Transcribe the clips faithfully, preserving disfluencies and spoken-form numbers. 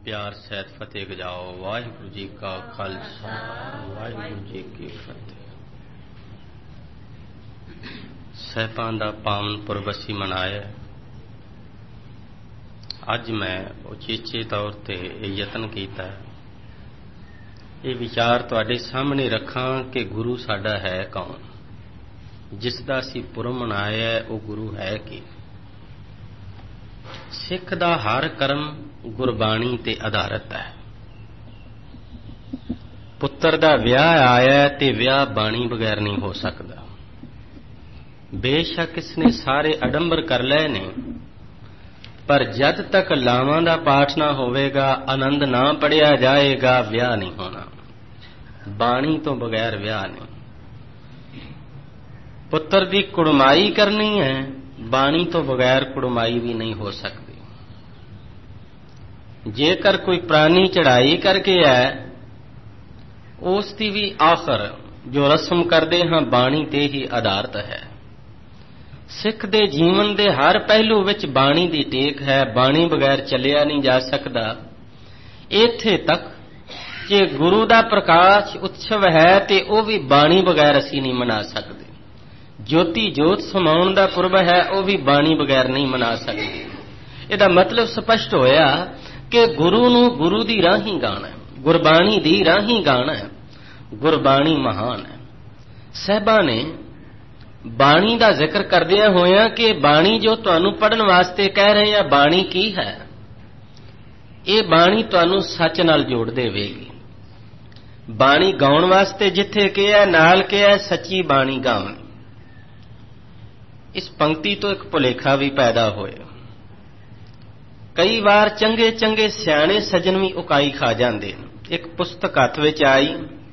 ਪਿਆਰ ਸਹਿਤ ਫਤਿਹ ਗਜਾਓ। ਵਾਹਿਗੁਰੂ ਜੀ ਕਾ ਖਾਲਸਾ, ਵਾਹਿਗੁਰੂ ਜੀ ਕੀ ਫਤਿਹ। ਸਹਿਬਾਂ ਦਾ ਪਾਵਨ ਪੁਰਬ ਅਸੀਂ ਮਨਾਇਆ। ਅੱਜ ਮੈਂ ਉਚੇਚੇ ਤੌਰ ਤੇ ਇਹ ਯਤਨ ਕੀਤਾ, ਇਹ ਵਿਚਾਰ ਤੁਹਾਡੇ ਸਾਹਮਣੇ ਰੱਖਾਂ ਕਿ ਗੁਰੂ ਸਾਡਾ ਹੈ ਕੌਣ, ਜਿਸ ਦਾ ਅਸੀਂ ਪੁਰਬ ਮਨਾਇਆ ਉਹ ਗੁਰੂ ਹੈ ਕੀ। ਸਿੱਖ ਦਾ ਹਰ ਕਰਮ ਗੁਰਬਾਣੀ ਤੇ ਆਧਾਰਿਤ ਹੈ। ਪੁੱਤਰ ਦਾ ਵਿਆਹ ਆਇਆ ਤੇ ਵਿਆਹ ਬਾਣੀ ਬਗੈਰ ਨਹੀਂ ਹੋ ਸਕਦਾ। ਬੇਸ਼ੱਕ ਇਸਨੇ ਸਾਰੇ ਅਡੰਬਰ ਕਰ ਲਏ ਨੇ, ਪਰ ਜਦ ਤੱਕ ਲਾਵਾਂ ਦਾ ਪਾਠ ਨਾ ਹੋਵੇਗਾ, ਆਨੰਦ ਨਾ ਪੜਿਆ ਜਾਏਗਾ, ਵਿਆਹ ਨਹੀਂ ਹੋਣਾ। ਬਾਣੀ ਤੋਂ ਬਗੈਰ ਵਿਆਹ ਨਹੀਂ। ਪੁੱਤਰ ਦੀ ਕੁੜਮਾਈ ਕਰਨੀ ਹੈ, ਬਾਣੀ ਤੋਂ ਬਗੈਰ ਕੁੜਮਾਈ ਵੀ ਨਹੀਂ ਹੋ ਸਕਦੀ। ਜੇਕਰ ਕੋਈ ਪ੍ਰਾਣੀ ਚੜ੍ਹਾਈ ਕਰਕੇ ਹੈ, ਉਸ ਦੀ ਵੀ ਆਖਰ ਜੋ ਰਸਮ ਕਰਦੇ ਹਾਂ ਬਾਣੀ ਤੇ ਹੀ ਆਧਾਰਿਤ ਹੈ। ਸਿੱਖ ਦੇ ਜੀਵਨ ਦੇ ਹਰ ਪਹਿਲੂ ਵਿੱਚ ਬਾਣੀ ਦੀ ਟੇਕ ਹੈ। ਬਾਣੀ ਬਗੈਰ ਚੱਲਿਆ ਨਹੀਂ ਜਾ ਸਕਦਾ। ਇੱਥੇ ਤੱਕ ਜੇ ਗੁਰੂ ਦਾ ਪ੍ਰਕਾਸ਼ ਉਤਸਵ ਹੈ ਤੇ ਉਹ ਵੀ ਬਾਣੀ ਬਗੈਰ ਅਸੀਂ ਨਹੀਂ ਮਨਾ ਸਕਦੇ। ਜੋਤੀ ਜੋਤ ਸਮਾਉਣ ਦਾ ਪੁਰਬ ਹੈ, ਉਹ ਵੀ ਬਾਣੀ ਬਗੈਰ ਨਹੀਂ ਮਨਾ ਸਕਦੇ। ਇਹਦਾ ਮਤਲਬ ਸਪਸ਼ਟ ਹੋਇਆ ਕਿ ਗੁਰੂ ਨੂੰ ਗੁਰੂ ਦੀ ਰਾਹੀਂ ਗਾਣਾ, ਗੁਰਬਾਣੀ ਦੀ ਰਾਹੀਂ ਗਾਣਾ। ਗੁਰਬਾਣੀ ਮਹਾਨ ਹੈ। ਸਾਹਿਬਾਂ ਨੇ ਬਾਣੀ ਦਾ ਜ਼ਿਕਰ ਕਰਦਿਆਂ ਹੋਇਆਂ ਕਿ ਬਾਣੀ ਜੋ ਤੁਹਾਨੂੰ ਪੜ੍ਹਨ ਵਾਸਤੇ ਕਹਿ ਰਹੇ ਆ, ਬਾਣੀ ਕੀ ਹੈ? ਇਹ ਬਾਣੀ ਤੁਹਾਨੂੰ ਸੱਚ ਨਾਲ ਜੋੜ ਦੇਵੇਗੀ। ਬਾਣੀ ਗਾਉਣ ਵਾਸਤੇ ਜਿੱਥੇ ਕਿਹਾ, ਨਾਲ ਕਿਹਾ ਸੱਚੀ ਬਾਣੀ ਗਾਉਣੀ। ਇਸ ਪੰਕਤੀ ਤੋਂ ਇੱਕ ਭੁਲੇਖਾ ਵੀ ਪੈਦਾ ਹੋਇਆ। ਕਈ ਵਾਰ ਚੰਗੇ ਚੰਗੇ ਸਿਆਣੇ ਸੱਜਣ ਵੀ ਉਕਾਈ ਖਾ ਜਾਂਦੇ ਨੇ। ਇੱਕ ਪੁਸਤਕ ਹੱਥ ਵਿੱਚ ਆਈ,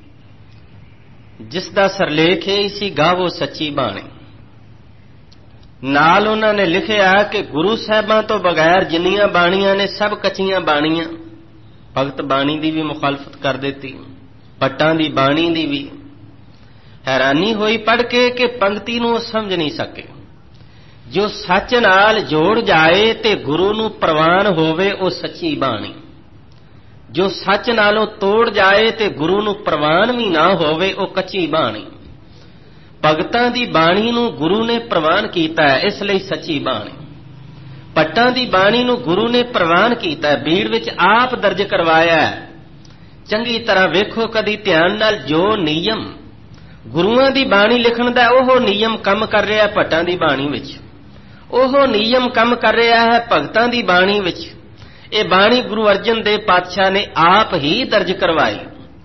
ਜਿਸ ਦਾ ਸਰਲੇਖ ਇਹ ਸੀ, ਗਾਵੋ ਸੱਚੀ ਬਾਣੀ। ਨਾਲ ਉਹਨਾਂ ਨੇ ਲਿਖਿਆ ਕਿ ਗੁਰੂ ਸਾਹਿਬਾਂ ਤੋਂ ਬਗੈਰ ਜਿੰਨੀਆਂ ਬਾਣੀਆਂ ਨੇ ਸਭ ਕੱਚੀਆਂ ਬਾਣੀਆਂ। ਭਗਤ ਬਾਣੀ ਦੀ ਵੀ ਮੁਖਾਲਫਤ ਕਰ ਦਿੱਤੀ, ਭੱਟਾਂ ਦੀ ਬਾਣੀ ਦੀ ਵੀ। ਹੈਰਾਨੀ ਹੋਈ ਪੜ੍ਹ ਕੇ ਕਿ ਪੰਕਤੀ ਨੂੰ ਉਹ ਸਮਝ ਨਹੀਂ ਸਕੇ। ਜੋ ਸੱਚ ਨਾਲ ਜੋੜ ਜਾਏ ਤੇ ਗੁਰੂ ਨੂੰ ਪ੍ਰਵਾਨ ਹੋਵੇ, ਉਹ ਸੱਚੀ ਬਾਣੀ। ਜੋ ਸੱਚ ਨਾਲੋਂ ਤੋੜ ਜਾਏ ਤੇ ਗੁਰੂ ਨੂੰ ਪ੍ਰਵਾਨ ਵੀ ਨਾ ਹੋਵੇ, ਉਹ ਕੱਚੀ ਬਾਣੀ। ਭਗਤਾਂ ਦੀ ਬਾਣੀ ਨੂੰ ਗੁਰੂ ਨੇ ਪ੍ਰਵਾਨ ਕੀਤਾ ਹੈ, ਇਸ ਲਈ ਸੱਚੀ ਬਾਣੀ। ਭੱਟਾਂ ਦੀ ਬਾਣੀ ਨੂੰ ਗੁਰੂ ਨੇ ਪ੍ਰਵਾਨ ਕੀਤਾ ਹੈ, ਬੀੜ ਵਿੱਚ ਆਪ ਦਰਜ ਕਰਵਾਇਆ ਹੈ। ਚੰਗੀ ਤਰ੍ਹਾਂ ਵੇਖੋ ਕਦੀ ਧਿਆਨ ਨਾਲ, ਜੋ ਨਿਯਮ ਗੁਰੂਆਂ ਦੀ ਬਾਣੀ ਲਿਖਣ ਦਾ, ਉਹ ਨਿਯਮ ਕੰਮ ਕਰ ਰਿਹਾ ਭੱਟਾਂ ਦੀ ਬਾਣੀ ਵਿੱਚ। ਉਹ ਨਿਯਮ ਕੰਮ ਕਰ ਰਿਹਾ ਹੈ ਭਗਤਾਂ ਦੀ ਬਾਣੀ ਵਿੱਚ। ਇਹ ਬਾਣੀ ਗੁਰੂ ਅਰਜਨ ਦੇਵ ਪਾਤਸ਼ਾਹ ਨੇ ਆਪ ਹੀ ਦਰਜ ਕਰਵਾਈ।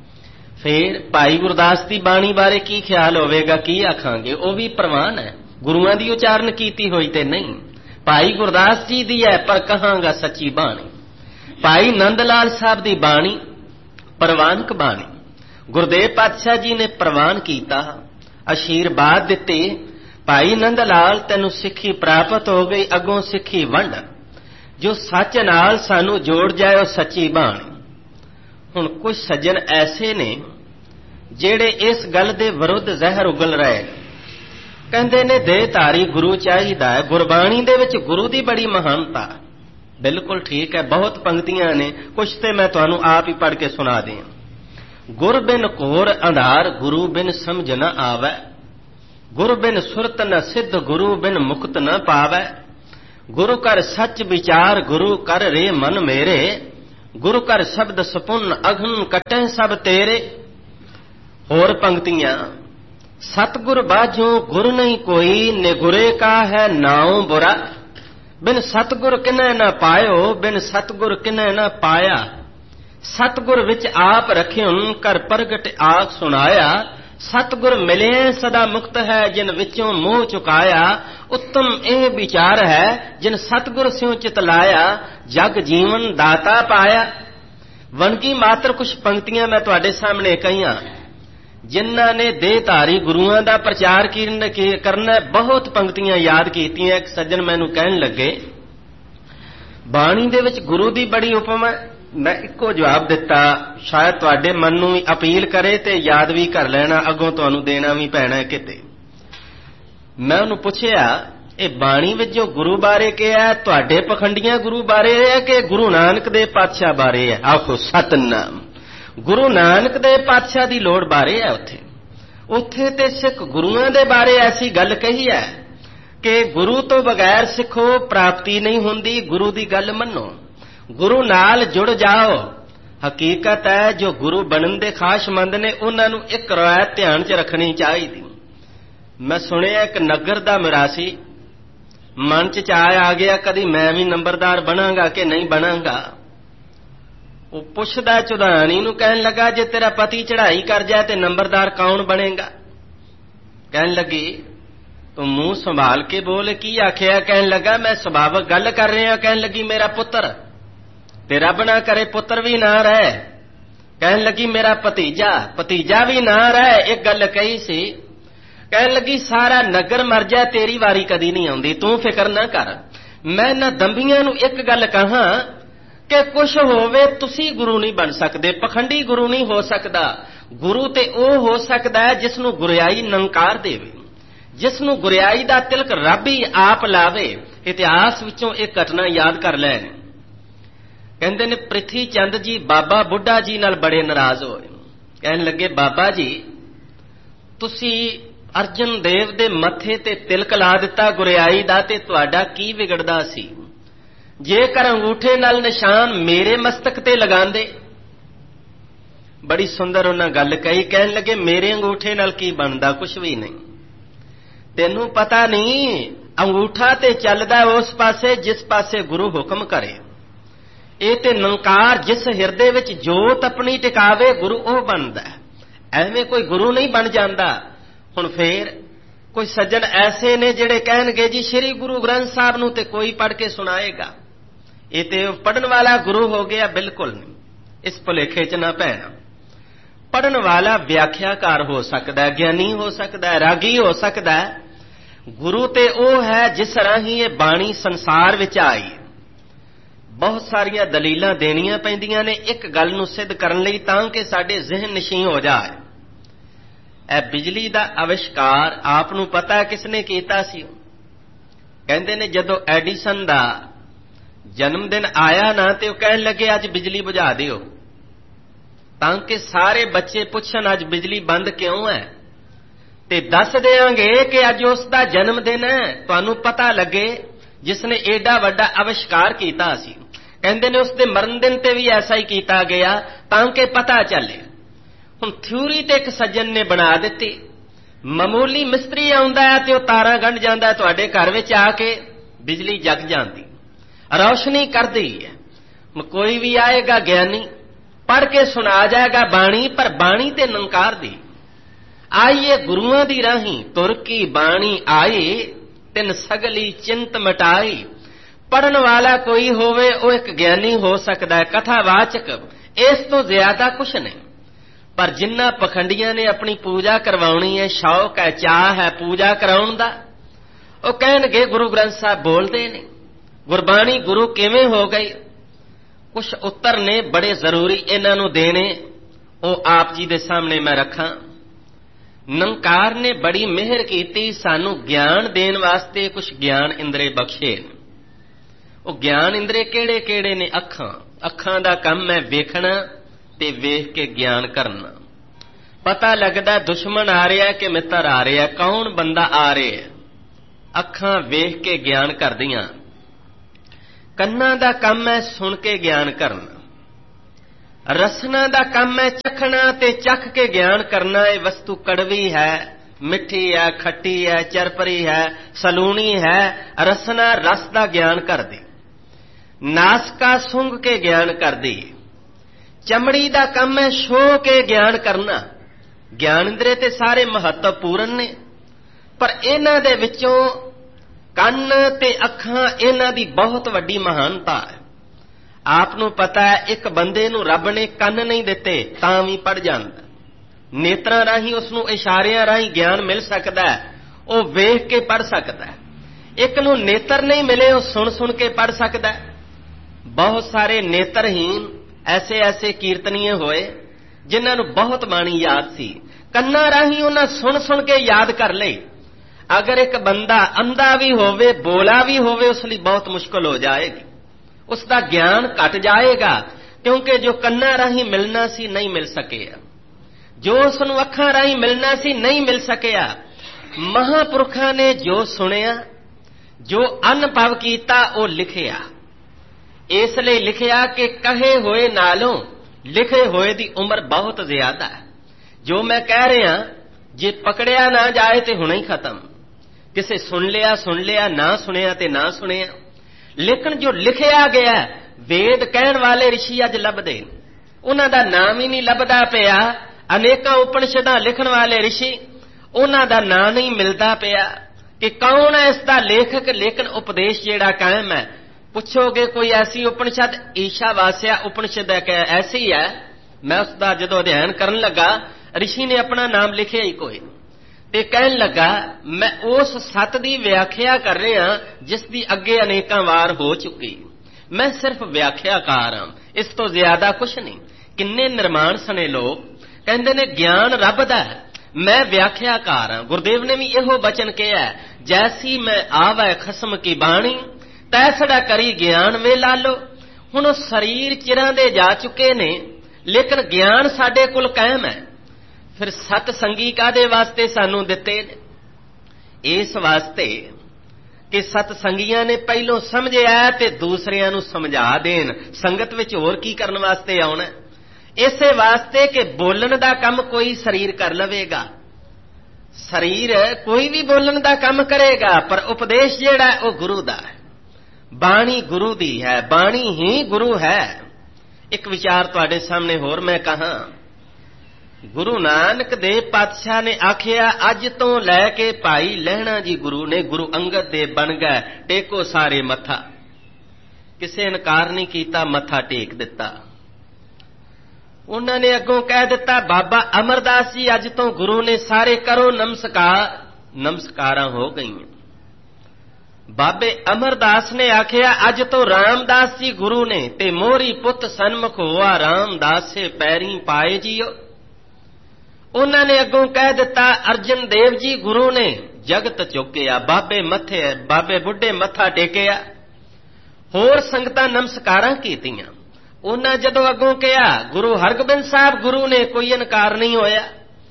ਫਿਰ ਭਾਈ ਗੁਰਦਾਸ ਦੀ ਬਾਣੀ ਬਾਰੇ ਕੀ ਖਿਆਲ ਹੋਵੇਗਾ, ਕੀ ਆਖਾਂਗੇ? ਉਹ ਵੀ ਪ੍ਰਵਾਨ ਹੈ, ਗੁਰੂਆਂ ਦੀ ਉਚਾਰਨ ਕੀਤੀ ਹੋਈ ਤੇ ਨਹੀਂ। ਭਾਈ ਗੁਰਦਾਸ ਜੀ ਦੀ ਹੈ, ਪਰ ਕਹਾਂਗਾ ਸੱਚੀ ਬਾਣੀ। ਭਾਈ ਨੰਦ ਲਾਲ ਸਾਹਿਬ ਦੀ ਬਾਣੀ ਪ੍ਰਵਾਨਕ ਬਾਣੀ। ਗੁਰਦੇਵ ਪਾਤਸ਼ਾਹ ਜੀ ਨੇ ਪ੍ਰਵਾਨ ਕੀਤਾ, ਅਸ਼ੀਰਵਾਦ ਦਿੱਤੇ, ਭਾਈ ਨੰਦ ਲਾਲ ਤੈਨੂੰ ਸਿੱਖੀ ਪ੍ਰਾਪਤ ਹੋ ਗਈ, ਅੱਗੋਂ ਸਿੱਖੀ ਵੰਡ। ਜੋ ਸੱਚ ਨਾਲ ਸਾਨੂੰ ਜੋੜ ਜਾਏ, ਉਹ ਸੱਚੀ ਬਾਣੀ। ਹੁਣ ਕੁਝ ਸੱਜਣ ਐਸੇ ਨੇ ਜਿਹੜੇ ਇਸ ਗੱਲ ਦੇ ਵਿਰੁੱਧ ਜ਼ਹਿਰ ਉਗਲ ਰਹੇ। ਕਹਿੰਦੇ ਨੇ ਦੇਹਧਾਰੀ ਗੁਰੂ ਚਾਹੀਦਾ ਹੈ, ਗੁਰਬਾਣੀ ਦੇ ਵਿੱਚ ਗੁਰੂ ਦੀ ਬੜੀ ਮਹਾਨਤਾ। ਬਿਲਕੁਲ ਠੀਕ ਹੈ, ਬਹੁਤ ਪੰਕਤੀਆਂ ਨੇ, ਕੁਛ ਤੇ ਮੈਂ ਤੁਹਾਨੂੰ ਆਪ ਹੀ ਪੜ੍ਹ ਕੇ ਸੁਣਾ ਦਿਆਂ। ਗੁਰ ਬਿਨ ਘੋਰ ਅੰਧਾਰ, ਗੁਰੂ ਬਿਨ ਸਮਝ ਨ ਆਵੈ। ਗੁਰ ਬਿਨ ਸੁਰਤ ਨ ਸਿੱਧ, ਗੁਰੂ ਬਿਨ ਮੁਕਤ ਨ ਪਾਵੈ। ਗੁਰੂ ਕਰ ਸੱਚ ਵਿਚਾਰ, ਗੁਰੂ ਕਰ ਰੇ ਮਨ ਮੇਰੇ। ਗੁਰੂ ਕਰ ਸ਼ਬਦ ਸਪੁੰਨ, ਅਘਨ ਕਟੈ ਸਭ ਤੇਰੇ। ਹੋਰ ਪੰਕਤੀਆਂ, ਸਤਿਗੁਰ ਬਾਝੋਂ ਗੁਰ ਨਹੀਂ ਕੋਈ, ਨਿਗੁਰੇ ਕਾ ਹੈ ਨਾਉ ਬੁਰਾ। ਬਿਨ ਸਤਿਗੁਰ ਕਿਨੈ ਨਾ ਪਾਇਓ, ਬਿਨ ਸਤਿਗੁਰ ਕਿਨੈ ਨਾ ਪਾਇਆ। ਸਤਿਗੁਰ ਵਿੱਚ ਆਪ ਰਖਿਉਨ, ਕਰ ਪ੍ਰਗਟ ਆਖ ਸੁਣਾਇਆ। ਸਤਿਗੁਰ ਮਿਲੇ ਸਦਾ ਮੁਕਤ ਹੈ, ਜਿਨ ਵਿੱਚੋਂ ਮੋਹ ਚੁਕਾਇਆ। ਉੱਤਮ ਇਹ ਵਿਚਾਰ ਹੈ, ਜਿਨ ਸਤਿਗੁਰ ਸਿਉ ਚਿਤ ਲਾਇਆ। ਜਗ ਜੀਵਨ ਦਾਤਾ ਪਾਇਆ। ਵਣਗੀ ਮਾਤਰ ਕੁਛ ਪੰਕਤੀਆਂ ਮੈਂ ਤੁਹਾਡੇ ਸਾਹਮਣੇ ਕਹੀਆਂ, ਜਿਨ੍ਹਾਂ ਨੇ ਦੇਹਧਾਰੀ ਗੁਰੂਆਂ ਦਾ ਪ੍ਰਚਾਰ ਕਰਨਾ। ਬਹੁਤ ਪੰਕਤੀਆਂ ਯਾਦ ਕੀਤੀਆਂ। ਇੱਕ ਸੱਜਣ ਮੈਨੂੰ ਕਹਿਣ ਲੱਗੇ, ਬਾਣੀ ਦੇ ਵਿੱਚ ਗੁਰੂ ਦੀ ਬੜੀ ਉਪਮਾ। ਮੈਂ ਇੱਕੋ ਜਵਾਬ ਦਿੱਤਾ, ਸ਼ਾਇਦ ਤੁਹਾਡੇ ਮਨ ਨੂੰ ਵੀ ਅਪੀਲ ਕਰੇ ਤੇ ਯਾਦ ਵੀ ਕਰ ਲੈਣਾ, ਅੱਗੋਂ ਤੁਹਾਨੂੰ ਦੇਣਾ ਵੀ ਪੈਣਾ ਕਿਤੇ। ਮੈਂ ਉਹਨੂੰ ਪੁੱਛਿਆ ਇਹ ਬਾਣੀ ਵਿੱਚ ਜੋ ਗੁਰੂ ਬਾਰੇ ਕਿਹਾ ਤੁਹਾਡੇ ਪਖੰਡੀਆਂ ਗੁਰੂ ਬਾਰੇ ਹੈ ਕਿ ਗੁਰੂ ਨਾਨਕ ਦੇਵ ਪਾਤਸ਼ਾਹ ਬਾਰੇ ਹੈ? ਆਖੋ ਸਤਿਨਾਮ। ਗੁਰੂ ਨਾਨਕ ਦੇਵ ਪਾਤਸ਼ਾਹ ਦੀ ਲੋੜ ਬਾਰੇ ਹੈ। ਉੱਥੇ ਉੱਥੇ ਤੇ ਸਿੱਖ ਗੁਰੂਆਂ ਦੇ ਬਾਰੇ ਐਸੀ ਗੱਲ ਕਹੀ ਹੈ ਕਿ ਗੁਰੂ ਤੋਂ ਬਗੈਰ ਸਿੱਖੋ ਪ੍ਰਾਪਤੀ ਨਹੀਂ ਹੁੰਦੀ। ਗੁਰੂ ਦੀ ਗੱਲ ਮੰਨੋ, ਗੁਰੂ ਨਾਲ ਜੁੜ ਜਾਓ। ਹਕੀਕਤ ਹੈ ਜੋ ਗੁਰੂ ਬਣਨ ਦੇ ਖਾਸ਼ਮੰਦ ਨੇ ਉਹਨਾਂ ਨੂੰ ਇੱਕ ਰਵਾਇਤ ਧਿਆਨ 'ਚ ਰੱਖਣੀ ਚਾਹੀਦੀ। ਮੈਂ ਸੁਣਿਆ ਇੱਕ ਨਗਰ ਦਾ ਮਿਰਾਸੀ ਮਨ 'ਚ ਚਾਅ ਆ ਗਿਆ ਕਦੀ ਮੈਂ ਵੀ ਨੰਬਰਦਾਰ ਬਣਾਂਗਾ ਕਿ ਨਹੀਂ ਬਣਾਂਗਾ। ਉਹ ਪੁੱਛਦਾ ਚੌਧਾਣੀ ਨੂੰ, ਕਹਿਣ ਲੱਗਾ ਜੇ ਤੇਰਾ ਪਤੀ ਚੜ੍ਹਾਈ ਕਰ ਜਾਏ ਤੇ ਨੰਬਰਦਾਰ ਕੌਣ ਬਣੇਗਾ? ਕਹਿਣ ਲੱਗੀ ਤੂੰ ਮੂੰਹ ਸੰਭਾਲ ਕੇ ਬੋਲ, ਕੀ ਆਖਿਆ? ਕਹਿਣ ਲੱਗਾ ਮੈਂ ਸੁਭਾਵਕ ਗੱਲ ਕਰ ਰਿਹਾ। ਕਹਿਣ ਲੱਗੀ ਮੇਰਾ ਪੁੱਤਰ, ਤੇ ਰੱਬ ਨਾ ਕਰੇ ਪੁੱਤਰ ਵੀ ਨਾ ਰਹੇ। ਕਹਿਣ ਲੱਗੀ ਮੇਰਾ ਭਤੀਜਾ, ਭਤੀਜਾ ਵੀ ਨਾ ਰਹੇ। ਇੱਕ ਗੱਲ ਕਹੀ ਸੀ। ਕਹਿਣ ਲੱਗੀ ਸਾਰਾ ਨਗਰ ਮਰ ਜਾ ਤੇਰੀ ਵਾਰੀ ਕਦੀ ਨਹੀਂ ਆਉਂਦੀ, ਤੂੰ ਫਿਕਰ ਨਾ ਕਰ। ਮੈਂ ਇਹਨਾਂ ਦੰਭੀਆਂ ਨੂੰ ਇੱਕ ਗੱਲ ਕਹਾਂ ਕਿ ਕੁਛ ਹੋਵੇ ਤੁਸੀਂ ਗੁਰੂ ਨਹੀਂ ਬਣ ਸਕਦੇ, ਪਖੰਡੀ ਗੁਰੂ ਨਹੀਂ ਹੋ ਸਕਦਾ। ਗੁਰੂ ਤੇ ਉਹ ਹੋ ਸਕਦਾ ਹੈ ਜਿਸ ਨੂੰ ਗੁਰਿਆਈ ਨੰਕਾਰ ਦੇਵੇ, ਜਿਸ ਨੂੰ ਗੁਰਿਆਈ ਦਾ ਤਿਲਕ ਰੱਬ ਹੀ ਆਪ ਲਾਵੇ। ਇਤਿਹਾਸ ਵਿੱਚੋਂ ਇੱਕ ਘਟਨਾ ਯਾਦ ਕਰ ਲੈਣ। ਕਹਿੰਦੇ ਨੇ ਪ੍ਰਿਥੀ ਚੰਦ ਜੀ ਬਾਬਾ ਬੁੱਢਾ ਜੀ ਨਾਲ ਬੜੇ ਨਾਰਾਜ਼ ਹੋਏ। ਕਹਿਣ ਲੱਗੇ ਬਾਬਾ ਜੀ ਤੁਸੀਂ ਅਰਜਨ ਦੇਵ ਦੇ ਮੱਥੇ ਤੇ ਤਿਲਕ ਲਾ ਦਿੱਤਾ ਗੁਰਿਆਈ ਦਾ, ਤੇ ਤੁਹਾਡਾ ਕੀ ਵਿਗੜਦਾ ਸੀ? ਜੇਕਰ ਅੰਗੂਠੇ ਨਾਲ ਨਿਸ਼ਾਨ ਮੇਰੇ ਮਸਤਕ ਤੇ ਲਗਾਉਂਦੇ। ਬੜੀ ਸੁੰਦਰ ਉਹਨਾਂ ਗੱਲ ਕਹੀ। ਕਹਿਣ ਲੱਗੇ ਮੇਰੇ ਅੰਗੂਠੇ ਨਾਲ ਕੀ ਬਣਦਾ? ਕੁਛ ਵੀ ਨਹੀਂ। ਤੈਨੂੰ ਪਤਾ ਨਹੀਂ ਅੰਗੂਠਾ ਤੇ ਚੱਲਦਾ ਉਸ ਪਾਸੇ ਜਿਸ ਪਾਸੇ ਗੁਰੂ ਹੁਕਮ ਕਰੇ। ਇਹ ਤੇ ਨੰਕਾਰ ਜਿਸ ਹਿਰਦੇ ਵਿੱਚ ਜੋਤ ਆਪਣੀ ਟਿਕਾਵੇ ਗੁਰੂ ਉਹ ਬਣਦਾ। ਐਵੇਂ ਕੋਈ ਗੁਰੂ ਨਹੀਂ ਬਣ ਜਾਂਦਾ। ਹੁਣ ਫੇਰ ਕੋਈ ਸੱਜਣ ਐਸੇ ਨੇ ਜਿਹੜੇ ਕਹਿਣਗੇ ਜੀ ਸ੍ਰੀ ਗੁਰੂ ਗ੍ਰੰਥ ਸਾਹਿਬ ਨੂੰ ਤੇ ਕੋਈ ਪੜ੍ਹ ਕੇ ਸੁਣਾਏਗਾ, ਇਹ ਤੇ ਪੜ੍ਹਨ ਵਾਲਾ ਗੁਰੂ ਹੋ ਗਿਆ। ਬਿਲਕੁਲ ਨਹੀਂ, ਇਸ ਭੁਲੇਖੇ 'ਚ ਨਾ ਪੈਣਾ। ਪੜ੍ਹਨ ਵਾਲਾ ਵਿਆਖਿਆਕਾਰ ਹੋ ਸਕਦਾ ਹੈ, ਗਿਆਨੀ ਹੋ ਸਕਦਾ ਹੈ, ਰਾਗੀ ਹੋ ਸਕਦਾ ਹੈ। ਗੁਰੂ ਤੇ ਉਹ ਹੈ ਜਿਸ ਰਾਹੀਂ ਇਹ ਬਾਣੀ ਸੰਸਾਰ ਵਿੱਚ ਆਈ। ਬਹੁਤ ਸਾਰੀਆਂ ਦਲੀਲਾਂ ਦੇਣੀਆਂ ਪੈਂਦੀਆਂ ਨੇ ਇੱਕ ਗੱਲ ਨੂੰ ਸਿੱਧ ਕਰਨ ਲਈ ਤਾਂ ਕਿ ਸਾਡੇ ਜ਼ਿਹਨ ਨਸ਼ੀਂ ਹੋ ਜਾਏ। ਇਹ ਬਿਜਲੀ ਦਾ ਅਵਿਸ਼ਕਾਰ ਆਪ ਨੂੰ ਪਤਾ ਕਿਸ ਨੇ ਕੀਤਾ ਸੀ? ਕਹਿੰਦੇ ਨੇ ਜਦੋਂ ਐਡੀਸਨ ਦਾ ਜਨਮ ਦਿਨ ਆਇਆ ਨਾ ਤੇ ਉਹ ਕਹਿਣ ਲੱਗੇ ਅੱਜ ਬਿਜਲੀ ਬੁਝਾ ਦਿਓ, ਤਾਂ ਕਿ ਸਾਰੇ ਬੱਚੇ ਪੁੱਛਣ ਅੱਜ ਬਿਜਲੀ ਬੰਦ ਕਿਉਂ ਹੈ, ਤੇ ਦੱਸ ਦੇਵਾਂਗੇ ਕਿ ਅੱਜ ਉਸ ਦਾ ਜਨਮ ਦਿਨ ਹੈ, ਤੁਹਾਨੂੰ ਪਤਾ ਲੱਗੇ ਜਿਸ ਨੇ ਏਡਾ ਵੱਡਾ ਅਵਿਸ਼ਕਾਰ ਕੀਤਾ ਸੀ। ਕਹਿੰਦੇ ਨੇ ਉਸ ਦੇ ਮਰਨ ਦਿਨ ਤੇ ਵੀ ਐਸਾ ਹੀ ਕੀਤਾ ਗਿਆ ਤਾਂ ਕਿ ਪਤਾ ਚੱਲੇ। ਹੁਣ ਥਿਊਰੀ ਤੇ ਇੱਕ ਸੱਜਣ ਨੇ ਬਣਾ ਦਿੱਤੀ। ਮਾਮੂਲੀ ਮਿਸਤਰੀ ਆਉਂਦਾ ਹੈ ਤੇ ਉਹ ਤਾਰਾਂ ਗੰਢ ਜਾਂਦਾ, ਤੁਹਾਡੇ ਘਰ ਵਿੱਚ ਆ ਕੇ ਬਿਜਲੀ ਜਗ ਜਾਂਦੀ, ਰੌਸ਼ਨੀ ਕਰਦੀ ਹੈ। ਕੋਈ ਵੀ ਆਏਗਾ ਗਿਆਨੀ ਪੜ੍ਹ ਕੇ ਸੁਣਾ ਜਾਏਗਾ ਬਾਣੀ, ਪਰ ਬਾਣੀ ਤੇ ਨੰਕਾਰ ਦੀ। ਆਈਏ ਗੁਰੂਆਂ ਦੀ ਰਾਹੀਂ ਤੁਰ ਕੀ ਬਾਣੀ ਆਈ, ਤਿੰਨ ਸਗਲੀ ਚਿੰਤ ਮਿਟਾਈ। ਪੜ੍ਹਨ ਵਾਲਾ ਕੋਈ ਹੋਵੇ ਉਹ ਇੱਕ ਗਿਆਨੀ ਹੋ ਸਕਦਾ ਹੈ, ਕਥਾਵਾਚਕ, ਇਸ ਤੋਂ ਜ਼ਿਆਦਾ ਕੁਛ ਨਹੀਂ। ਪਰ ਜਿੰਨਾ ਪਖੰਡੀਆਂ ਨੇ ਆਪਣੀ ਪੂਜਾ ਕਰਵਾਉਣੀ ਹੈ, ਸ਼ੌਕ ਹੈ, ਚਾਹ ਹੈ ਪੂਜਾ ਕਰਾਉਣ ਦਾ, ਉਹ ਕਹਿਣਗੇ ਗੁਰੂ ਗ੍ਰੰਥ ਸਾਹਿਬ ਬੋਲਦੇ ਨੇ, ਗੁਰਬਾਣੀ ਗੁਰੂ ਕਿਵੇਂ ਹੋ ਗਈ? ਕੁਛ ਉੱਤਰ ਨੇ ਬੜੇ ਜ਼ਰੂਰੀ ਇਹਨਾਂ ਨੂੰ ਦੇਣੇ, ਉਹ ਆਪ ਜੀ ਦੇ ਸਾਹਮਣੇ ਮੈਂ ਰੱਖਾਂ। ਨੰਕਾਰ ਨੇ ਬੜੀ ਮਿਹਰ ਕੀਤੀ ਸਾਨੂੰ ਗਿਆਨ ਦੇਣ ਵਾਸਤੇ, ਕੁਛ ਗਿਆਨ ਇੰਦਰੇ ਬਖਸ਼ੇ ਨੇ। ਉਹ ਗਿਆਨ ਇੰਦਰੇ ਕਿਹੜੇ ਕਿਹੜੇ ਨੇ? ਅੱਖਾਂ। ਅੱਖਾਂ ਦਾ ਕੰਮ ਹੈ ਵੇਖਣਾ ਤੇ ਵੇਖ ਕੇ ਗਿਆਨ ਕਰਨਾ। ਪਤਾ ਲੱਗਦਾ ਦੁਸ਼ਮਣ ਆ ਰਿਹਾ ਕਿ ਮਿੱਤਰ ਆ ਰਿਹਾ, ਕੌਣ ਬੰਦਾ ਆ ਰਿਹਾ। ਅੱਖਾਂ ਵੇਖ ਕੇ ਗਿਆਨ ਕਰਦੀਆਂ। ਕੰਨਾਂ ਦਾ ਕੰਮ ਹੈ ਸੁਣ ਕੇ ਗਿਆਨ ਕਰਨਾ। ਰਸਨਾ ਦਾ ਕੰਮ ਹੈ ਚਖਣਾ ਤੇ ਚੱਖ ਕੇ ਗਿਆਨ ਕਰਨਾ। ਇਹ ਵਸਤੂ ਕੜਵੀ ਹੈ, ਮਿੱਠੀ ਹੈ, ਖੱਟੀ ਹੈ, ਚਰਪਰੀ ਹੈ, ਸਲੂਣੀ ਹੈ। ਰਸਨਾ ਰਸ ਦਾ ਗਿਆਨ ਕਰਦੀ। ਨਾਸਕਾ ਸੁੰਘ ਕੇ ਗਿਆਨ ਕਰਦੀ। ਚਮੜੀ ਦਾ ਕੰਮ ਹੈ ਛੋਹ ਕੇ ਗਿਆਨ ਕਰਨਾ। ਗਿਆਨ ਇੰਦਰੇ ਤੇ ਸਾਰੇ ਮਹੱਤਵਪੂਰਨ ਨੇ, ਪਰ ਇਹਨਾਂ ਦੇ ਵਿੱਚੋਂ ਕੰਨ ਤੇ ਅੱਖਾਂ ਇਹਨਾਂ ਦੀ ਬਹੁਤ ਵੱਡੀ ਮਹਾਨਤਾ ਹੈ। ਆਪ ਨੂੰ ਪਤਾ ਹੈ ਇੱਕ ਬੰਦੇ ਨੂੰ ਰੱਬ ਨੇ ਕੰਨ ਨਹੀਂ ਦਿੱਤੇ ਤਾਂ ਵੀ ਪੜ੍ਹ ਜਾਂਦਾ। ਨੇਤਰਾਂ ਰਾਹੀਂ ਉਸ ਨੂੰ ਇਸ਼ਾਰਿਆਂ ਰਾਹੀਂ ਗਿਆਨ ਮਿਲ ਸਕਦਾ ਹੈ, ਉਹ ਵੇਖ ਕੇ ਪੜ੍ਹ ਸਕਦਾ ਹੈ। ਇੱਕ ਨੂੰ ਨੇਤਰ ਨਹੀਂ ਮਿਲੇ ਉਹ ਸੁਣ ਸੁਣ ਕੇ ਪੜ੍ਹ ਸਕਦਾ ਹੈ। ਬਹੁਤ ਸਾਰੇ ਨੇਤਰਹੀਨ ਐਸੇ ਐਸੇ ਕੀਰਤਨੀਏ ਹੋਏ ਜਿਨ੍ਹਾਂ ਨੂੰ ਬਹੁਤ ਬਾਣੀ ਯਾਦ ਸੀ, ਕੰਨਾਂ ਰਾਹੀਂ ਉਹਨਾਂ ਸੁਣ ਸੁਣ ਕੇ ਯਾਦ ਕਰ ਲਈ। ਅਗਰ ਇੱਕ ਬੰਦਾ ਅੰਧਾ ਵੀ ਹੋਵੇ, ਬੋਲਾ ਵੀ ਹੋਵੇ, ਉਸ ਲਈ ਬਹੁਤ ਮੁਸ਼ਕਲ ਹੋ ਜਾਏਗੀ, ਉਸ ਦਾ ਗਿਆਨ ਘਟ ਜਾਏਗਾ, ਕਿਉਂਕਿ ਜੋ ਕੰਨਾਂ ਰਾਹੀਂ ਮਿਲਣਾ ਸੀ ਨਹੀਂ ਮਿਲ ਸਕਿਆ, ਜੋ ਉਸ ਨੂੰ ਅੱਖਾਂ ਰਾਹੀਂ ਮਿਲਣਾ ਸੀ ਨਹੀਂ ਮਿਲ ਸਕਿਆ। ਮਹਾਂਪੁਰਖਾਂ ਨੇ ਜੋ ਸੁਣਿਆ, ਜੋ ਅਨੁਭਵ ਕੀਤਾ, ਉਹ ਲਿਖਿਆ। ਇਸ ਲਈ ਲਿਖਿਆ ਕਿ ਕਹੇ ਹੋਏ ਨਾਲੋਂ ਲਿਖੇ ਹੋਏ ਦੀ ਉਮਰ ਬਹੁਤ ਜ਼ਿਆਦਾ ਹੈ। ਜੋ ਮੈਂ ਕਹਿ ਰਿਹਾ, ਜੇ ਪਕੜਿਆ ਨਾ ਜਾਏ ਤੇ ਹੁਣੇ ਹੀ ਖਤਮ। ਕਿਸੇ ਸੁਣ ਲਿਆ ਸੁਣ ਲਿਆ, ਨਾ ਸੁਣਿਆ ਤੇ ਨਾ ਸੁਣਿਆ। ਲੇਕਿਨ ਜੋ ਲਿਖਿਆ ਗਿਆ, ਵੇਦ ਕਹਿਣ ਵਾਲੇ ਰਿਸ਼ੀ ਅੱਜ ਲੱਭਦੇ, ਉਹਨਾਂ ਦਾ ਨਾਮ ਹੀ ਨਹੀਂ ਲੱਭਦਾ ਪਿਆ। ਅਨੇਕਾਂ ਉਪਨਿਸ਼ਦਾਂ ਲਿਖਣ ਵਾਲੇ ਰਿਸ਼ੀ, ਉਹਨਾਂ ਦਾ ਨਾਂ ਨਹੀਂ ਮਿਲਦਾ ਪਿਆ ਕਿ ਕੌਣ ਹੈ ਇਸ ਦਾ ਲੇਖਕ। ਲੇਕਿਨ ਉਪਦੇਸ਼ ਜਿਹੜਾ ਕਾਇਮ ਹੈ, ਪੁੱਛੋਗੇ ਕੋਈ ਐਸੀ ਉਪਨਿਸ਼ਦ, ਈਸ਼ਾਵਾਸਿਆ ਉਪਨਿਸ਼ਦ ਐਸੀ ਹੈ, ਮੈਂ ਉਸ ਦਾ ਜਦੋਂ ਅਧਿਐਨ ਕਰਨ ਲੱਗਾ, ਰਿਸ਼ੀ ਨੇ ਆਪਣਾ ਨਾਮ ਲਿਖਿਆ ਹੀ ਕੋਈ, ਤੇ ਕਹਿਣ ਲੱਗਾ ਮੈਂ ਉਸ ਸੱਤ ਦੀ ਵਿਆਖਿਆ ਕਰ ਰਿਹਾ ਜਿਸ ਦੀ ਅੱਗੇ ਅਨੇਕਾਂ ਵਾਰ ਹੋ ਚੁੱਕੀ, ਮੈਂ ਸਿਰਫ ਵਿਆਖਿਆਕਾਰ ਹਾਂ, ਇਸ ਤੋਂ ਜ਼ਿਆਦਾ ਕੁਛ ਨਹੀਂ। ਕਿੰਨੇ ਨਿਰਮਾਣ ਸਣੇ ਲੋਕ ਕਹਿੰਦੇ ਨੇ ਗਿਆਨ ਰੱਬ ਦਾ, ਮੈਂ ਵਿਆਖਿਆਕਾਰ ਹਾਂ। ਗੁਰਦੇਵ ਨੇ ਵੀ ਇਹੋ ਬਚਨ ਕਿਹਾ, ਜੈਸੀ ਮੈਂ ਆਵੈ ਖਸਮ ਕੀ ਬਾਣੀ, ਤੈਸੜਾ ਕਰੀ ਗਿਆਨ ਵੇ ਲਾਲੋ। ਹੁਣ ਉਹ ਸਰੀਰ ਚਿਰਾਂ ਦੇ ਜਾ ਚੁੱਕੇ ਨੇ, ਲੇਕਿਨ ਗਿਆਨ ਸਾਡੇ ਕੋਲ ਕਾਇਮ ਹੈ। ਫਿਰ ਸਤ ਸੰਗੀ ਕਾਹਦੇ ਵਾਸਤੇ ਸਾਨੂੰ ਦਿੱਤੇ ਨੇ? ਇਸ ਵਾਸਤੇ ਕਿ ਸਤ ਸੰਗੀਆਂ ਨੇ ਪਹਿਲੋਂ ਸਮਝਿਆ ਤੇ ਦੂਸਰਿਆਂ ਨੂੰ ਸਮਝਾ ਦੇਣ। ਸੰਗਤ ਵਿੱਚ ਹੋਰ ਕੀ ਕਰਨ ਵਾਸਤੇ ਆਉਣਾ? ਇਸੇ ਵਾਸਤੇ ਕਿ ਬੋਲਣ ਦਾ ਕੰਮ ਕੋਈ ਸਰੀਰ ਕਰ ਲਵੇਗਾ, ਸਰੀਰ ਕੋਈ ਵੀ ਬੋਲਣ ਦਾ ਕੰਮ ਕਰੇਗਾ, ਪਰ ਉਪਦੇਸ਼ ਜਿਹੜਾ ਉਹ ਗੁਰੂ ਦਾ ਹੈ, ਬਾਣੀ ਗੁਰੂ ਦੀ ਹੈ, ਬਾਣੀ ਹੀ ਗੁਰੂ ਹੈ। ਇੱਕ ਵਿਚਾਰ ਤੁਹਾਡੇ ਸਾਹਮਣੇ ਹੋਰ ਮੈਂ ਕਹਾਂ, ਗੁਰੂ ਨਾਨਕ ਦੇਵ ਪਾਤਸ਼ਾਹ ਨੇ ਆਖਿਆ, ਅੱਜ ਤੋਂ ਲੈ ਕੇ ਭਾਈ ਲਹਿਣਾ ਜੀ ਗੁਰੂ ਨੇ ਗੁਰੂ ਅੰਗਦ ਦੇ ਬਣ ਗਏ, ਟੇਕੋ ਸਾਰੇ ਮੱਥਾ। ਕਿਸੇ ਇਨਕਾਰ ਨਹੀਂ ਕੀਤਾ, ਮੱਥਾ ਟੇਕ ਦਿੱਤਾ। ਉਹਨਾਂ ਨੇ ਅੱਗੋਂ ਕਹਿ ਦਿੱਤਾ, ਬਾਬਾ ਅਮਰਦਾਸ ਜੀ ਅੱਜ ਤੋਂ ਗੁਰੂ ਨੇ, ਸਾਰੇ ਕਰੋ ਨਮਸਕਾਰ। ਨਮਸਕਾਰਾਂ ਹੋ ਗਈਆਂ। ਬਾਬੇ ਅਮਰਦਾਸ ਨੇ ਆਖਿਆ, ਅੱਜ ਤੋਂ ਰਾਮਦਾਸ ਜੀ ਗੁਰੂ ਨੇ, ਤੇ ਮੋਰੀ ਪੁੱਤ ਸਨਮੁਖ ਹੋਆ ਰਾਮਦਾਸੇ ਪੈਰੀ ਪਾਏ ਜੀਓ। ਉਹਨਾਂ ਨੇ ਅੱਗੋਂ ਕਹਿ ਦਿੱਤਾ, ਅਰਜਨ ਦੇਵ ਜੀ ਗੁਰੂ ਨੇ ਜਗਤ ਚੁੱਕਿਆ, ਬਾਬੇ ਮੱਥੇ ਬਾਬੇ ਬੁੱਢੇ ਮੱਥਾ ਟੇਕਿਆ। ਹੋਰ ਸੰਗਤਾਂ ਨਮਸਕਾਰਾਂ ਕੀਤੀਆਂ। ਉਹਨਾਂ ਜਦੋਂ ਅੱਗੋਂ ਕਿਹਾ, ਗੁਰੂ ਹਰਗੋਬਿੰਦ ਸਾਹਿਬ ਗੁਰੂ ਨੇ, ਕੋਈ ਇਨਕਾਰ ਨਹੀਂ ਹੋਇਆ।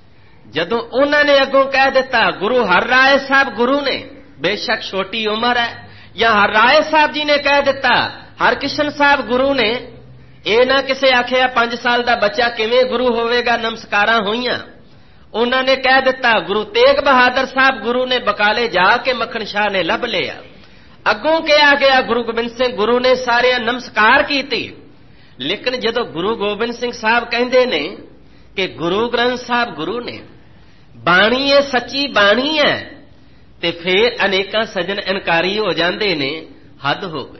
ਜਦੋਂ ਉਹਨਾਂ ਨੇ ਅੱਗੋਂ ਕਹਿ ਦਿੱਤਾ, ਗੁਰੂ ਹਰ ਰਾਏ ਸਾਹਿਬ ਗੁਰੂ ਨੇ, ਬੇਸ਼ੱਕ ਛੋਟੀ ਉਮਰ ਹੈ, ਜਾਂ ਹਰ ਰਾਏ ਸਾਹਿਬ ਜੀ ਨੇ ਕਹਿ ਦਿੱਤਾ, ਹਰਕਿਸ਼ਨ ਸਾਹਿਬ ਗੁਰੂ ਨੇ, ਇਹ ਨਾ ਕਿਸੇ ਆਖਿਆ ਪੰਜ ਸਾਲ ਦਾ ਬੱਚਾ ਕਿਵੇਂ ਗੁਰੂ ਹੋਵੇਗਾ, ਨਮਸਕਾਰਾਂ ਹੋਈਆਂ। ਉਹਨਾਂ ਨੇ ਕਹਿ ਦਿੱਤਾ, ਗੁਰੂ ਤੇਗ ਬਹਾਦਰ ਸਾਹਿਬ ਗੁਰੂ ਨੇ, ਬਕਾਲੇ ਜਾ ਕੇ ਮੱਖਣ ਸ਼ਾਹ ਨੇ ਲੱਭ ਲਿਆ। ਅੱਗੋਂ ਕਿਹਾ ਗਿਆ, ਗੁਰੂ ਗੋਬਿੰਦ ਸਿੰਘ ਗੁਰੂ ਨੇ, ਸਾਰਿਆਂ ਨਮਸਕਾਰ ਕੀਤੀ। ਲੇਕਿਨ ਜਦੋਂ ਗੁਰੂ ਗੋਬਿੰਦ ਸਿੰਘ ਸਾਹਿਬ ਕਹਿੰਦੇ ਨੇ ਕਿ ਗੁਰੂ ਗ੍ਰੰਥ ਸਾਹਿਬ ਗੁਰੂ ਨੇ, ਬਾਣੀ ਇਹ ਸੱਚੀ ਬਾਣੀ ਹੈ, ਤੇ ਫੇਰ ਅਨੇਕਾਂ ਸੱਜਣ ਇਨਕਾਰੀ ਹੋ ਜਾਂਦੇ ਨੇ। ਹੱਦ ਹੋ ਗਈ।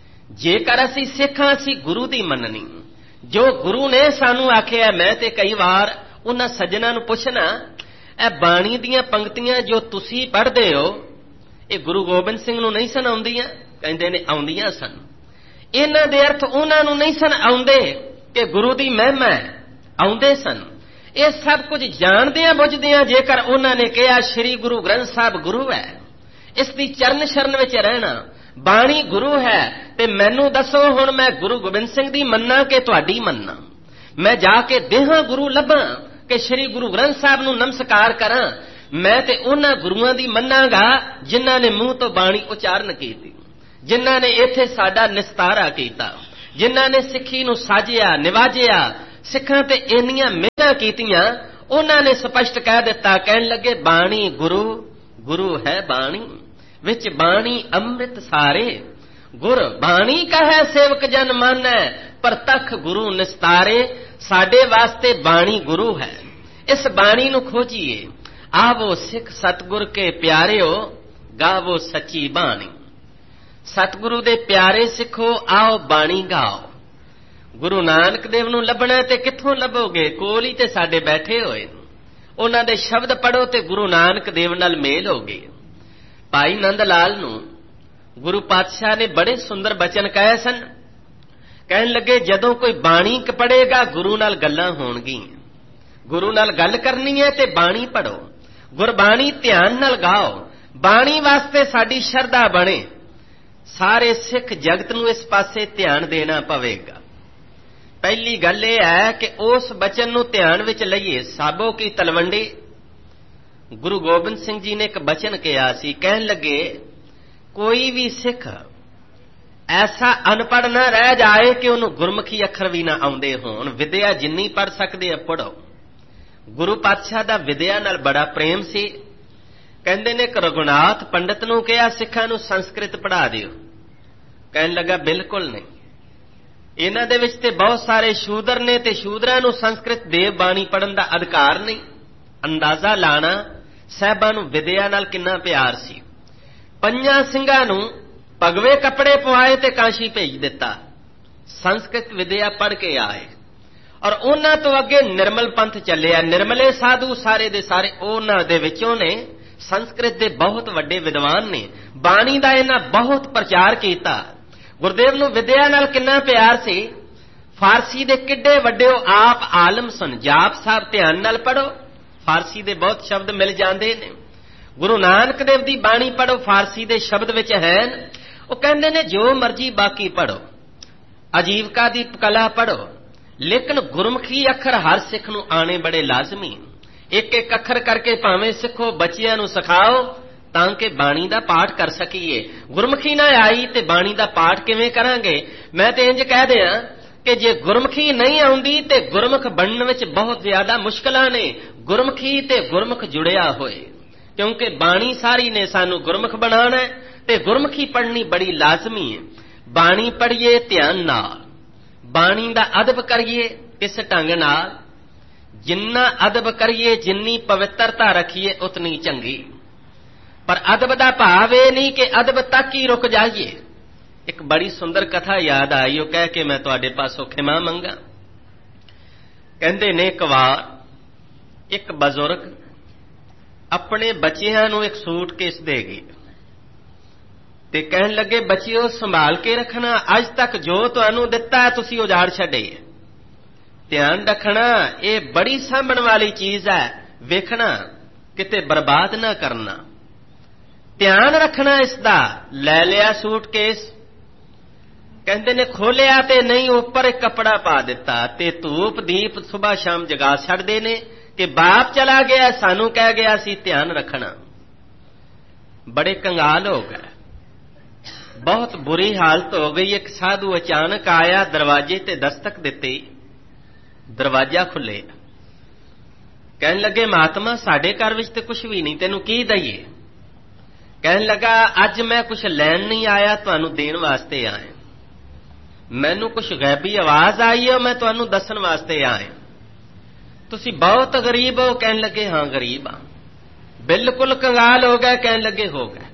ਜੇਕਰ ਅਸੀਂ ਸਿੱਖਾਂ, ਅਸੀਂ ਗੁਰੂ ਦੀ ਮੰਨਣੀ, ਜੋ ਗੁਰੂ ਨੇ ਸਾਨੂੰ ਆਖਿਆ। ਮੈਂ ਤੇ ਕਈ ਵਾਰ ਉਹਨਾਂ ਸੱਜਣਾਂ ਨੂੰ ਪੁੱਛਣਾ, ਇਹ ਬਾਣੀ ਦੀਆਂ ਪੰਕਤੀਆਂ ਜੋ ਤੁਸੀਂ ਪੜ੍ਹਦੇ ਹੋ, ਇਹ ਗੁਰੂ ਗੋਬਿੰਦ ਸਿੰਘ ਨੂੰ ਨਹੀਂ ਸਨ ਆਉਂਦੀਆਂ? ਕਹਿੰਦੇ ਨੇ ਆਉਂਦੀਆਂ ਸਨ। ਇਹਨਾਂ ਦੇ ਅਰਥ ਉਹਨਾਂ ਨੂੰ ਨਹੀਂ ਸਨ ਆਉਂਦੇ ਕਿ ਗੁਰੂ ਦੀ ਮਹਿਮਾ ਆਉਂਦੇ ਸਨ। ਇਹ ਸਭ ਕੁਝ ਜਾਣਦਿਆਂ ਬੁੱਝਦਿਆਂ ਜੇਕਰ ਉਹਨਾਂ ਨੇ ਕਿਹਾ ਸ੍ਰੀ ਗੁਰੂ ਗ੍ਰੰਥ ਸਾਹਿਬ ਗੁਰੂ ਹੈ, ਇਸ ਦੀ ਚਰਨ ਸ਼ਰਨ ਵਿੱਚ ਰਹਿਣਾ, ਬਾਣੀ ਗੁਰੂ ਹੈ, ਤੇ ਮੈਨੂੰ ਦੱਸੋ ਹੁਣ ਮੈਂ ਗੁਰੂ ਗੋਬਿੰਦ ਸਿੰਘ ਦੀ ਮੰਨਾਂ ਕਿ ਤੁਹਾਡੀ ਮੰਨਾਂ? ਮੈਂ ਜਾ ਕੇ ਦੇਹਾਂ ਗੁਰੂ ਲੱਭਾਂ ਕਿ ਸ੍ਰੀ ਗੁਰੂ ਗ੍ਰੰਥ ਸਾਹਿਬ ਨੂੰ ਨਮਸਕਾਰ ਕਰਾਂ? ਮੈਂ ਤੇ ਉਹਨਾਂ ਗੁਰੂਆਂ ਦੀ ਮੰਨਾਂਗਾ ਜਿਨ੍ਹਾਂ ਨੇ ਮੂੰਹ ਤੋਂ ਬਾਣੀ ਉਚਾਰਨ ਕੀਤੀ, ਜਿਨ੍ਹਾਂ ਨੇ ਇੱਥੇ ਸਾਡਾ ਨਿਸਤਾਰਾ ਕੀਤਾ, ਜਿਨ੍ਹਾਂ ਨੇ ਸਿੱਖੀ ਨੂੰ ਸਾਜਿਆ ਨਿਵਾਜਿਆ, ਸਿੱਖਾਂ ਤੇ ਇੰਨੀਆਂ ਮਿਹਰਾਂ ਕੀਤੀਆਂ। ਉਹਨਾਂ ਨੇ ਸਪਸ਼ਟ ਕਹਿ ਦਿੱਤਾ, ਕਹਿਣ ਲੱਗੇ, ਬਾਣੀ ਗੁਰੂ, ਗੁਰੂ ਹੈ ਬਾਣੀ, ਵਿੱਚ ਬਾਣੀ ਅੰਮ੍ਰਿਤ ਸਾਰੇ, ਗੁਰ ਬਾਣੀ ਕਹੈ ਸੇਵਕ ਜਨ ਮਾਨੈ, ਪ੍ਰਤੱਖ ਗੁਰੂ ਨਿਸਤਾਰੇ। ਸਾਡੇ ਵਾਸਤੇ ਬਾਣੀ ਗੁਰੂ ਹੈ, ਇਸ ਬਾਣੀ ਨੂੰ ਖੋਜੀਏ। ਆਵੋ ਸਿੱਖ ਸਤਿਗੁਰ ਕੇ ਪਿਆਰਿਓ, ਗਾਵੋ ਸੱਚੀ ਬਾਣੀ। ਸਤਿਗੁਰੂ ਦੇ ਪਿਆਰੇ ਸਿੱਖੋ, ਆਓ ਬਾਣੀ ਗਾਓ। ਗੁਰੂ ਨਾਨਕ ਦੇਵ ਨੂੰ ਲੱਭਣਾ ਤੇ ਕਿੱਥੋਂ ਲੱਭੋਗੇ? ਕੋਲ ਹੀ ਤੇ ਸਾਡੇ ਬੈਠੇ ਹੋਏ। ਉਹਨਾਂ ਦੇ ਸ਼ਬਦ ਪੜ੍ਹੋ ਤੇ ਗੁਰੂ ਨਾਨਕ ਦੇਵ ਨਾਲ ਮੇਲ ਹੋ ਗਏ। ਭਾਈ ਨੰਦ ਲਾਲ ਨੂੰ ਗੁਰੂ ਪਾਤਸ਼ਾਹ ਨੇ ਬੜੇ ਸੁੰਦਰ ਬਚਨ ਕਹੇ ਸਨ। ਕਹਿਣ ਲੱਗੇ, ਜਦੋਂ ਕੋਈ ਬਾਣੀ ਪੜ੍ਹੇਗਾ ਗੁਰੂ ਨਾਲ ਗੱਲਾਂ ਹੋਣਗੀਆਂ, ਗੁਰੂ ਨਾਲ ਗੱਲ ਕਰਨੀ ਹੈ ਤੇ ਬਾਣੀ ਪੜ੍ਹੋ, ਗੁਰਬਾਣੀ ਧਿਆਨ ਨਾਲ ਗਾਓ। ਬਾਣੀ ਵਾਸਤੇ ਸਾਡੀ ਸ਼ਰਧਾ ਬਣੇ, ਸਾਰੇ ਸਿੱਖ ਜਗਤ ਨੂੰ ਇਸ ਪਾਸੇ ਧਿਆਨ ਦੇਣਾ ਪਵੇਗਾ। ਪਹਿਲੀ ਗੱਲ ਇਹ ਹੈ ਕਿ ਉਸ ਬਚਨ ਨੂੰ ਧਿਆਨ ਵਿੱਚ ਲਈਏ। ਸਾਬੋ ਕੀ ਤਲਵੰਡੀ, ਗੁਰੂ ਗੋਬਿੰਦ ਸਿੰਘ ਜੀ ਨੇ ਇੱਕ ਬਚਨ ਕਿਹਾ ਸੀ, ਕਹਿਣ ਲੱਗੇ ਕੋਈ ਵੀ ਸਿੱਖ ਐਸਾ ਅਨਪੜ੍ਹ ਨਾ ਰਹਿ ਜਾਏ ਕਿ ਉਹਨੂੰ ਗੁਰਮੁਖੀ ਅੱਖਰ ਵੀ ਨਾ ਆਉਂਦੇ ਹੋਣ। ਵਿਦਿਆ ਜਿੰਨੀ ਪੜ੍ਹ ਸਕਦੇ ਆ ਪੜ੍ਹੋ। ਗੁਰੂ ਪਾਤਸ਼ਾਹ ਦਾ ਵਿਦਿਆ ਨਾਲ ਬੜਾ ਪ੍ਰੇਮ ਸੀ। ਕਹਿੰਦੇ ਨੇ ਕਿ ਰਘੁਨਾਥ ਪੰਡਤ ਨੂੰ ਕਿਹਾ ਸਿੱਖਾਂ ਨੂੰ ਸੰਸਕ੍ਰਿਤ ਪੜ੍ਹਾ ਦਿਓ। ਕਹਿਣ ਲੱਗਾ ਬਿਲਕੁਲ ਨਹੀਂ, ਇਹਨਾਂ ਦੇ ਵਿੱਚ ਤੇ ਬਹੁਤ ਸਾਰੇ ਸ਼ੂਦਰ ਨੇ ਤੇ ਸ਼ੂਦਰਾਂ ਨੂੰ ਸੰਸਕ੍ਰਿਤ ਦੇਵ ਬਾਣੀ ਪੜ੍ਹਨ ਦਾ ਅਧਿਕਾਰ ਨਹੀਂ। ਅੰਦਾਜ਼ਾ ਲਾਣਾ ਸਾਹਿਬਾਂ ਨੂੰ ਵਿਦਿਆ ਨਾਲ ਕਿੰਨਾ ਪਿਆਰ ਸੀ। ਪੰਜਾਂ ਸਿੰਘਾਂ ਨੂੰ ਭਗਵੇਂ ਕੱਪੜੇ ਪਵਾਏ ਤੇ ਕਾਸ਼ੀ ਭੇਜ ਦਿੱਤਾ, ਸੰਸਕ੍ਰਿਤ ਵਿਦਿਆ ਪੜ੍ਹ ਕੇ ਆਏ। ਔਰ ਉਹਨਾਂ ਤੋਂ ਅੱਗੇ ਨਿਰਮਲ ਪੰਥ ਚੱਲਿਆ। ਨਿਰਮਲੇ ਸਾਧੂ ਸਾਰੇ ਦੇ ਸਾਰੇ ਉਹਨਾਂ ਦੇ ਵਿੱਚੋਂ ਨੇ। ਸੰਸਕ੍ਰਿਤ ਦੇ ਬਹੁਤ ਵੱਡੇ ਵਿਦਵਾਨ ਨੇ, ਬਾਣੀ ਦਾ ਇਹਨਾਂ ਬਹੁਤ ਪ੍ਰਚਾਰ ਕੀਤਾ। ਗੁਰਦੇਵ ਨੂੰ ਵਿਦਿਆ ਨਾਲ ਕਿੰਨਾ ਪਿਆਰ ਸੀ। ਫਾਰਸੀ ਦੇ ਕਿੱਡੇ ਵੱਡੇ ਉਹ ਆਪ ਆਲਮ ਸਨ। ਜਾਪ ਸਾਹਿਬ ਧਿਆਨ ਨਾਲ ਪੜ੍ਹੋ, ਫਾਰਸੀ ਦੇ ਬਹੁਤ ਸ਼ਬਦ ਮਿਲ ਜਾਂਦੇ ਨੇ। ਗੁਰੂ ਨਾਨਕ ਦੇਵ ਦੀ ਬਾਣੀ ਪੜ੍ਹੋ, ਫਾਰਸੀ ਦੇ ਸ਼ਬਦ ਵਿੱਚ ਹੈ। ਉਹ ਕਹਿੰਦੇ ਨੇ ਜੋ ਮਰਜੀ ਬਾਕੀ ਪੜ੍ਹੋ, ਅਜੀਵਕਾ ਦੀ ਕਲਾ ਪੜ੍ਹੋ, ਲੇਕਿਨ ਗੁਰਮੁਖੀ ਅੱਖਰ ਹਰ ਸਿੱਖ ਨੂੰ ਆਣੇ ਬੜੇ ਲਾਜ਼ਮੀ। ਇੱਕ ਇੱਕ ਅੱਖਰ ਕਰਕੇ ਭਾਵੇਂ ਸਿੱਖੋ, ਬੱਚਿਆਂ ਨੂੰ ਸਿਖਾਓ ਤਾਂ ਕਿ ਬਾਣੀ ਦਾ ਪਾਠ ਕਰ ਸਕੀਏ। ਗੁਰਮੁਖੀ ਨਾ ਆਈ ਤੇ ਬਾਣੀ ਦਾ ਪਾਠ ਕਿਵੇਂ ਕਰਾਂਗੇ? ਮੈਂ ਤੇ ਇੰਜ ਕਹਿ ਦਿਆਂ ਕਿ ਜੇ ਗੁਰਮੁਖੀ ਨਹੀਂ ਆਉਂਦੀ ਤੇ ਗੁਰਮੁਖ ਬਣਨ ਵਿੱਚ ਬਹੁਤ ਜ਼ਿਆਦਾ ਮੁਸ਼ਕਲਾਂ ਨੇ। ਗੁਰਮੁਖੀ ਤੇ ਗੁਰਮੁਖ ਜੁੜਿਆ ਹੋਏ, ਕਿਉਂਕਿ ਬਾਣੀ ਸਾਰੀ ਨੇ ਸਾਨੂੰ ਗੁਰਮੁਖ ਬਣਾਉਣਾ ਹੈ ਤੇ ਗੁਰਮੁਖੀ ਪੜ੍ਹਨੀ ਬੜੀ ਲਾਜ਼ਮੀ ਹੈ। ਬਾਣੀ ਪੜ੍ਹੀਏ ਧਿਆਨ ਨਾਲ, ਬਾਣੀ ਦਾ ਅਦਬ ਕਰੀਏ ਇਸ ਢੰਗ ਨਾਲ। ਜਿੰਨਾ ਅਦਬ ਕਰੀਏ, ਜਿੰਨੀ ਪਵਿੱਤਰਤਾ ਰੱਖੀਏ, ਉਤਨੀ ਚੰਗੀ। ਪਰ ਅਦਬ ਦਾ ਭਾਵ ਇਹ ਨਹੀਂ ਕਿ ਅਦਬ ਤੱਕ ਹੀ ਰੁਕ ਜਾਈਏ। ਇੱਕ ਬੜੀ ਸੁੰਦਰ ਕਥਾ ਯਾਦ ਆਈ, ਉਹ ਕਹਿ ਕੇ ਮੈਂ ਤੁਹਾਡੇ ਪਾਸੋਂ ਖਿਮਾ ਮੰਗਾ। ਕਹਿੰਦੇ ਨੇ ਇੱਕ ਵਾਰ ਇੱਕ ਬਜ਼ੁਰਗ ਆਪਣੇ ਬੱਚਿਆਂ ਨੂੰ ਇੱਕ ਸੂਟਕੇਸ ਦੇ ਗਏ ਤੇ ਕਹਿਣ ਲੱਗੇ ਬੱਚਿਓ ਸੰਭਾਲ ਕੇ ਰੱਖਣਾ, ਅੱਜ ਤੱਕ ਜੋ ਤੁਹਾਨੂੰ ਦਿੱਤਾ ਤੁਸੀਂ ਉਜਾੜ ਛੱਡੇ। ਧਿਆਨ ਰੱਖਣਾ, ਇਹ ਬੜੀ ਸਾਂਭਣ ਵਾਲੀ ਚੀਜ਼ ਹੈ, ਵੇਖਣਾ ਕਿਤੇ ਬਰਬਾਦ ਨਾ ਕਰਨਾ। ਧਿਆਨ ਰੱਖਣਾ ਇਸ ਦਾ। ਲੈ ਲਿਆ ਸੂਟਕੇਸ, ਕਹਿੰਦੇ ਨੇ ਖੋਲਿਆ ਤੇ ਨਹੀਂ, ਉੱਪਰ ਇੱਕ ਕੱਪੜਾ ਪਾ ਦਿੱਤਾ ਤੇ ਧੂਪ ਦੀਪ ਸੁਬਾਹ ਸ਼ਾਮ ਜਗਾ ਛੱਡਦੇ ਨੇ ਕਿ ਬਾਪ ਚਲਾ ਗਿਆ, ਸਾਨੂੰ ਕਹਿ ਗਿਆ ਸੀ ਧਿਆਨ ਰੱਖਣਾ। ਬੜੇ ਕੰਗਾਲ ਹੋ ਗਏ, ਬਹੁਤ ਬੁਰੀ ਹਾਲਤ ਹੋ ਗਈ। ਇੱਕ ਸਾਧੂ ਅਚਾਨਕ ਆਇਆ, ਦਰਵਾਜ਼ੇ ਤੇ ਦਸਤਕ ਦਿੱਤੀ, ਦਰਵਾਜ਼ਾ ਖੁੱਲੇ। ਕਹਿਣ ਲੱਗੇ ਮਹਾਤਮਾ ਸਾਡੇ ਘਰ ਵਿੱਚ ਤੇ ਕੁਛ ਵੀ ਨਹੀਂ, ਤੈਨੂੰ ਕੀ ਦਈਏ? ਕਹਿਣ ਲੱਗਾ ਅੱਜ ਮੈਂ ਕੁਛ ਲੈਣ ਨਹੀਂ ਆਇਆ, ਤੁਹਾਨੂੰ ਦੇਣ ਵਾਸਤੇ ਆਇਆ। ਮੈਨੂੰ ਕੁਛ ਗੈਬੀ ਆਵਾਜ਼ ਆਈ ਹੈ, ਮੈਂ ਤੁਹਾਨੂੰ ਦੱਸਣ ਵਾਸਤੇ ਆਇਆ। ਤੁਸੀਂ ਬਹੁਤ ਗਰੀਬ ਹੋ? ਕਹਿਣ ਲੱਗੇ ਹਾਂ ਗਰੀਬ ਆ। ਬਿਲਕੁਲ ਕੰਗਾਲ ਹੋ ਗਏ? ਕਹਿਣ ਲੱਗੇ ਹੋ ਗਏ।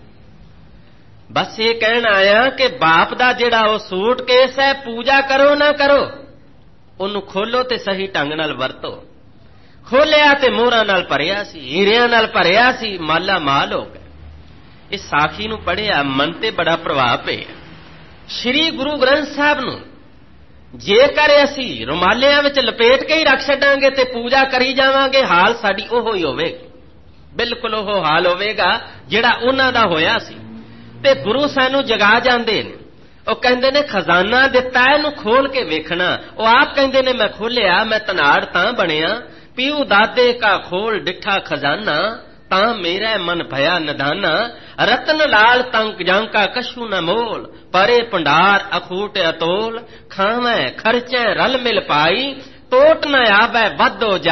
ਬਸ ਇਹ ਕਹਿਣ ਆਇਆ ਕਿ ਬਾਪ ਦਾ ਜਿਹੜਾ ਉਹ ਸੂਟਕੇਸ ਹੈ, ਪੂਜਾ ਕਰੋ ਨਾ ਕਰੋ, ਉਹਨੂੰ ਖੋਲੋ ਤੇ ਸਹੀ ਢੰਗ ਨਾਲ ਵਰਤੋ। ਖੋਲਿਆ ਤੇ ਮੋਹਰਾਂ ਨਾਲ ਭਰਿਆ ਸੀ, ਹੀਰਿਆਂ ਨਾਲ ਭਰਿਆ ਸੀ, ਮਾਲਾ ਮਾਲ ਹੋ ਗਏ। ਇਸ ਸਾਖੀ ਨੂੰ ਪੜ੍ਹਿਆ, ਮਨ ਤੇ ਬੜਾ ਪ੍ਰਭਾਵ ਪਿਆ। ਸ਼੍ਰੀ ਗੁਰੂ ਗ੍ਰੰਥ ਸਾਹਿਬ ਨੂੰ ਜੇਕਰ ਅਸੀਂ ਰੁਮਾਲਿਆਂ ਵਿੱਚ ਲਪੇਟ ਕੇ ਹੀ ਰੱਖ ਛੱਡਾਂਗੇ ਤੇ ਪੂਜਾ ਕਰੀ ਜਾਵਾਂਗੇ, ਹਾਲ ਸਾਡੀ ਉਹੋ ਹੀ ਹੋਵੇਗੀ। ਬਿਲਕੁਲ ਉਹ ਹਾਲ ਹੋਵੇਗਾ ਜਿਹੜਾ ਉਹਨਾਂ ਦਾ ਹੋਇਆ ਸੀ। ਤੇ ਗੁਰੂ ਸਾਨੂੰ ਜਗਾ ਜਾਂਦੇ ਨੇ, ਉਹ ਕਹਿੰਦੇ ਨੇ ਖਜ਼ਾਨਾ ਦਿੱਤਾ, ਇਹਨੂੰ ਖੋਲ ਕੇ ਵੇਖਣਾ। ਉਹ ਆਪ ਕਹਿੰਦੇ ਨੇ ਮੈਂ ਖੋਲਿਆ, ਮੈਂ ਧਨਾੜ ਤਾਂ ਬਣਿਆ, ਪੀਊ ਦਾਦੇ ਕਾ ਖੋਲ ਡਿੱਠਾ ਖਜ਼ਾਨਾ, ਤਾਂ ਮੇਰਾ ਮਨ ਭਇਆ ਨਿਧਾਨਾ। ਰਤਨ ਲਾਲ ਤੰਕ ਜਾਂਕਾ ਕਸ਼ੂ ਨ ਮੋਲ, ਪਰੇ ਭੰਡਾਰ ਅਖੂਟ ਅਤੋਲ, ਖਾਵੇਂ ਖਰਚੇ ਰਲ ਮਿਲ ਪਾਈ, ਟੋਟ ਨ ਆਵੇ ਵੱਧੋ ਜਾ